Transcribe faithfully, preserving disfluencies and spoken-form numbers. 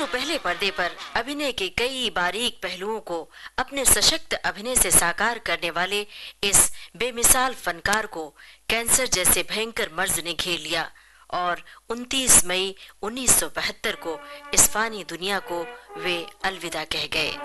पहले पर्दे पर अभिनय के कई बारीक पहलुओं को अपने सशक्त अभिनय से साकार करने वाले इस बेमिसाल फनकार को कैंसर जैसे भयंकर मर्ज ने घेर लिया और उनतीस मई उन्नीस सौ बहत्तर को इस फानी दुनिया को वे अलविदा कह गए।